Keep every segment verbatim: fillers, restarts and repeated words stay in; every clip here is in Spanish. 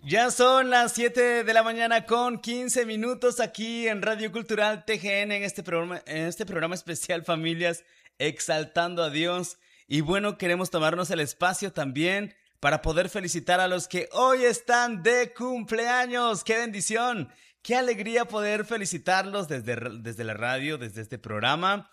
Ya son las siete de la mañana con quince minutos aquí en Radio Cultural T G N en este programa, en este programa especial Familias Exaltando a Dios. Y bueno, queremos tomarnos el espacio también para poder felicitar a los que hoy están de cumpleaños. ¡Qué bendición! ¡Qué alegría poder felicitarlos desde, desde la radio, desde este programa!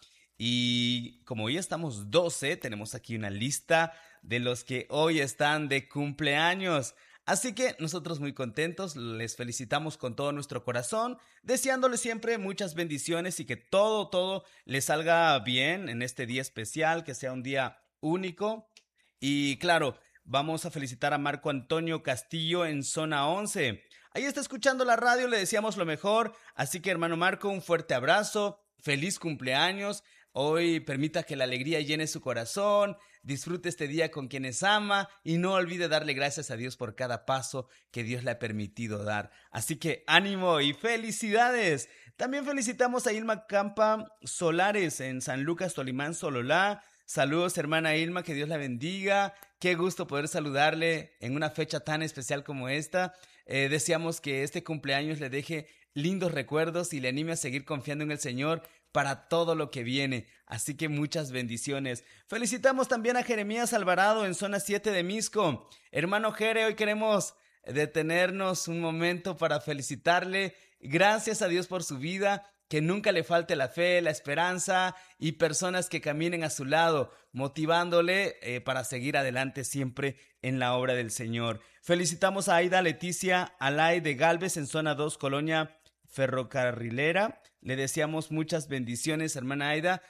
Y como hoy estamos doce, tenemos aquí una lista de los que hoy están de cumpleaños. Así que nosotros muy contentos, les felicitamos con todo nuestro corazón, deseándoles siempre muchas bendiciones y que todo, todo les salga bien en este día especial, que sea un día único. Y claro, vamos a felicitar a Marco Antonio Castillo en zona once. Ahí está escuchando la radio, le deseamos lo mejor. Así que hermano Marco, un fuerte abrazo, feliz cumpleaños. Hoy permita que la alegría llene su corazón, disfrute este día con quienes ama y no olvide darle gracias a Dios por cada paso que Dios le ha permitido dar. Así que ánimo y felicidades. También felicitamos a Ilma Campa Solares en San Lucas, Tolimán, Sololá. Saludos hermana Ilma, que Dios la bendiga. Qué gusto poder saludarle en una fecha tan especial como esta. Eh, deseamos que este cumpleaños le deje lindos recuerdos y le anime a seguir confiando en el Señor para todo lo que viene, así que muchas bendiciones. Felicitamos también a Jeremías Alvarado en zona siete de Misco. Hermano Jere, hoy queremos detenernos un momento para felicitarle. Gracias a Dios por su vida, que nunca le falte la fe, la esperanza y personas que caminen a su lado, motivándole eh, para seguir adelante siempre en la obra del Señor. Felicitamos a Aida Leticia Alay de Galvez en zona dos, Colonia Ferrocarrilera. Le deseamos muchas bendiciones, hermana Aida,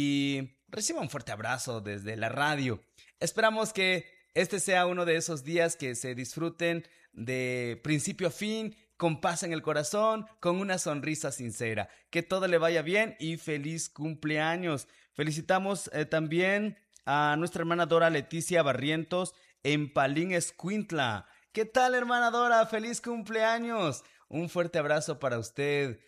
y reciba un fuerte abrazo desde la radio. Esperamos que este sea uno de esos días que se disfruten de principio a fin, con paz en el corazón, con una sonrisa sincera. Que todo le vaya bien y feliz cumpleaños. Felicitamos eh, también a nuestra hermana Dora Leticia Barrientos en Palín, Escuintla. ¿Qué tal, hermana Dora? ¡Feliz cumpleaños! Un fuerte abrazo para usted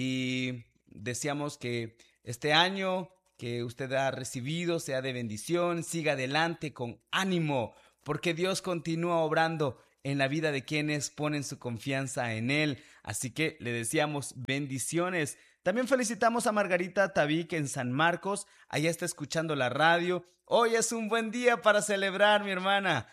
y deseamos que este año que usted ha recibido sea de bendición, siga adelante con ánimo, porque Dios continúa obrando en la vida de quienes ponen su confianza en Él. Así que le deseamos bendiciones. También felicitamos a Margarita Tabique en San Marcos. Allá está escuchando la radio. Hoy es un buen día para celebrar, mi hermana.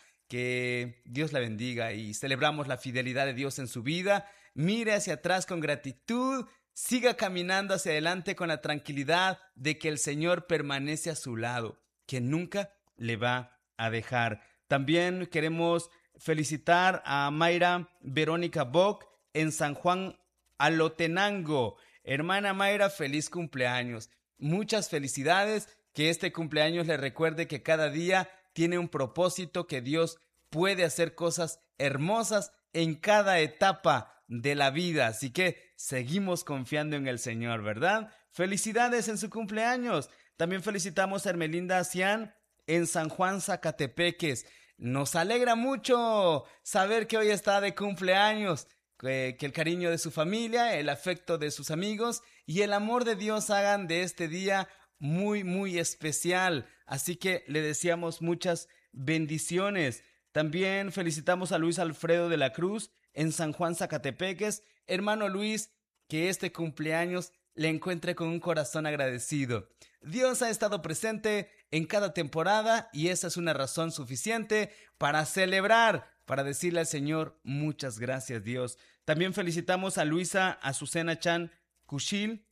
Que Dios la bendiga y celebramos la fidelidad de Dios en su vida. Mire hacia atrás con gratitud, siga caminando hacia adelante con la tranquilidad de que el Señor permanece a su lado, que nunca le va a dejar. También queremos felicitar a Mayra Verónica Bock en San Juan Alotenango. Hermana Mayra, feliz cumpleaños. Muchas felicidades, que este cumpleaños le recuerde que cada día tiene un propósito, que Dios puede hacer cosas hermosas en cada etapa de la vida, así que seguimos confiando en el Señor, ¿verdad? Felicidades en su cumpleaños. También felicitamos a Hermelinda Cian en San Juan Zacatepeques. Nos alegra mucho saber que hoy está de cumpleaños, que, que el cariño de su familia, el afecto de sus amigos y el amor de Dios hagan de este día muy, muy especial. Así que le deseamos muchas bendiciones. También felicitamos a Luis Alfredo de la Cruz en San Juan Zacatepeques. Hermano Luis, que este cumpleaños le encuentre con un corazón agradecido. Dios ha estado presente en cada temporada y esa es una razón suficiente para celebrar, para decirle al Señor muchas gracias, Dios. También felicitamos a Luisa Azucena Chan Cushil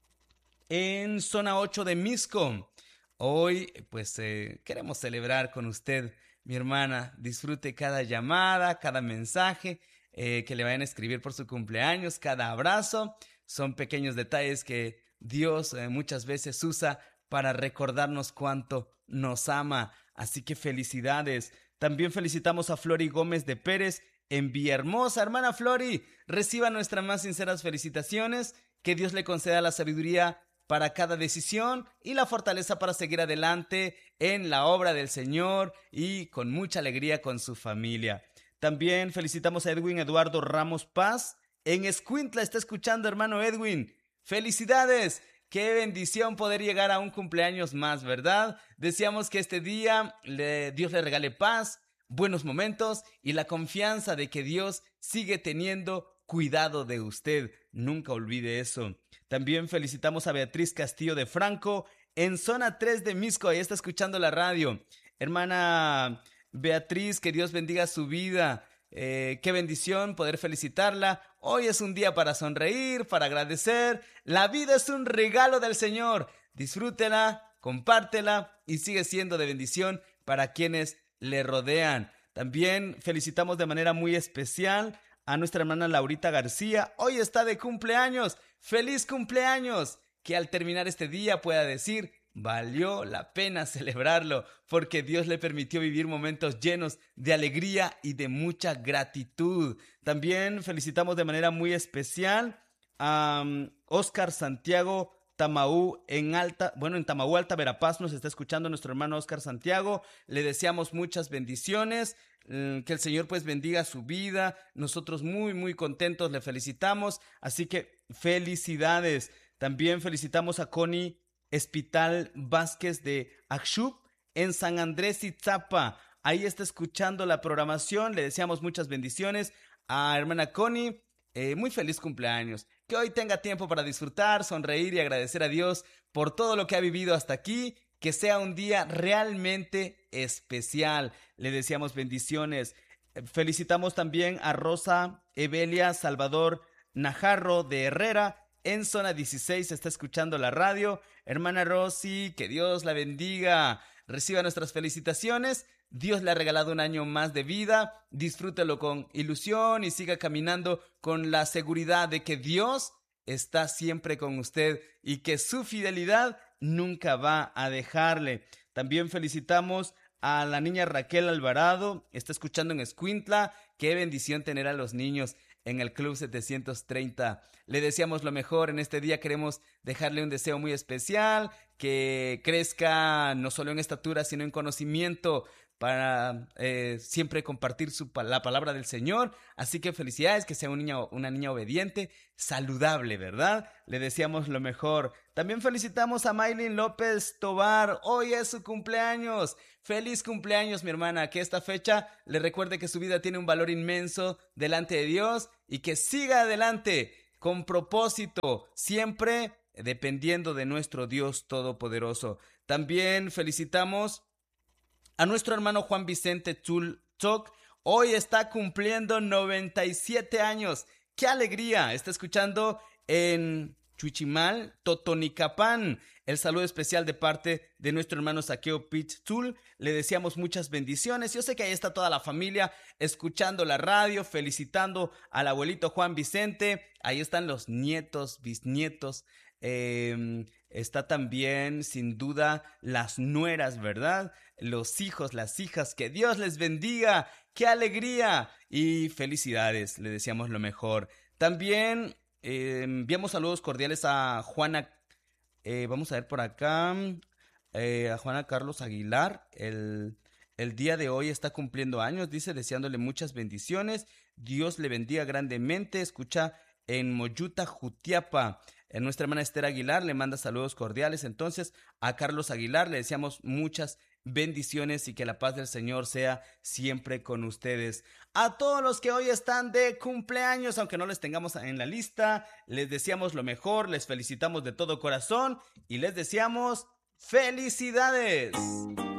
en zona ocho de Misco. Hoy pues eh, queremos celebrar con usted, mi hermana. Disfrute cada llamada, cada mensaje eh, que le vayan a escribir por su cumpleaños, cada abrazo. Son pequeños detalles que Dios eh, muchas veces usa para recordarnos cuánto nos ama. Así que felicidades. También felicitamos a Flori Gómez de Pérez en Villahermosa. Hermana Flori, reciba nuestras más sinceras felicitaciones. Que Dios le conceda la sabiduría para cada decisión y la fortaleza para seguir adelante en la obra del Señor y con mucha alegría con su familia. También felicitamos a Edwin Eduardo Ramos Paz en Escuintla. Está escuchando, hermano Edwin. ¡Felicidades! Qué bendición poder llegar a un cumpleaños más, ¿verdad? Deseamos que este día le, Dios le regale paz, buenos momentos y la confianza de que Dios sigue teniendo cuidado de usted. Nunca olvide eso. También felicitamos a Beatriz Castillo de Franco en zona tres de Misco. Ahí está escuchando la radio. Hermana Beatriz, que Dios bendiga su vida. Eh, qué bendición poder felicitarla. Hoy es un día para sonreír, para agradecer. La vida es un regalo del Señor. Disfrútela, compártela y sigue siendo de bendición para quienes le rodean. También felicitamos de manera muy especial a nuestra hermana Laurita García. Hoy está de cumpleaños. ¡Feliz cumpleaños! Que al terminar este día pueda decir: valió la pena celebrarlo, porque Dios le permitió vivir momentos llenos de alegría y de mucha gratitud. También felicitamos de manera muy especial a um, Oscar Santiago Tamaú en Alta, bueno, en Tamaú, Alta Verapaz, nos está escuchando nuestro hermano Oscar Santiago. Le deseamos muchas bendiciones, que el Señor pues bendiga su vida. Nosotros muy, muy contentos le felicitamos, así que felicidades. También felicitamos a Connie Espital Vázquez de Axup en San Andrés Itzapa. Ahí está escuchando la programación. Le deseamos muchas bendiciones a hermana Connie. Eh, muy feliz cumpleaños. Que hoy tenga tiempo para disfrutar, sonreír y agradecer a Dios por todo lo que ha vivido hasta aquí. Que sea un día realmente especial. Le deseamos bendiciones. Eh, felicitamos también a Rosa Evelia Salvador Najarro de Herrera. En zona dieciséis está escuchando la radio. Hermana Rosy, que Dios la bendiga. Reciba nuestras felicitaciones. Dios le ha regalado un año más de vida. Disfrútelo con ilusión y siga caminando con la seguridad de que Dios está siempre con usted y que su fidelidad nunca va a dejarle. También felicitamos a la niña Raquel Alvarado. Está escuchando en Escuintla. Qué bendición tener a los niños en el Club setecientos treinta. Le deseamos lo mejor en este día. Queremos dejarle un deseo muy especial, que crezca no solo en estatura, sino en conocimiento, para eh, siempre compartir su, la palabra del Señor. Así que felicidades, que sea un niño, una niña obediente, saludable, ¿verdad? Le deseamos lo mejor. También felicitamos a Maylin López Tobar. Hoy es su cumpleaños. Feliz cumpleaños, mi hermana. Que esta fecha le recuerde que su vida tiene un valor inmenso delante de Dios y que siga adelante con propósito, siempre dependiendo de nuestro Dios Todopoderoso. También felicitamos a nuestro hermano Juan Vicente Tultok. Hoy está cumpliendo noventa y siete años. ¡Qué alegría! Está escuchando en Chuchimal, Totonicapán. El saludo especial de parte de nuestro hermano Saqueo Pichtul. Le deseamos muchas bendiciones. Yo sé que ahí está toda la familia escuchando la radio, felicitando al abuelito Juan Vicente. Ahí están los nietos, bisnietos. Eh, está también, sin duda, las nueras, ¿verdad? Los hijos, las hijas. Que Dios les bendiga. ¡Qué alegría! Y felicidades. Le deseamos lo mejor. También eh, enviamos saludos cordiales a Juana. Eh, vamos a ver por acá. Eh, a Juana Carlos Aguilar. El, el día de hoy está cumpliendo años. Dice, deseándole muchas bendiciones. Dios le bendiga grandemente. Escucha en Moyuta, Jutiapa. Eh, nuestra hermana Esther Aguilar le manda saludos cordiales. Entonces, a Carlos Aguilar le deseamos muchas bendiciones y que la paz del Señor sea siempre con ustedes. A todos los que hoy están de cumpleaños, aunque no les tengamos en la lista, les deseamos lo mejor, les felicitamos de todo corazón y les deseamos felicidades.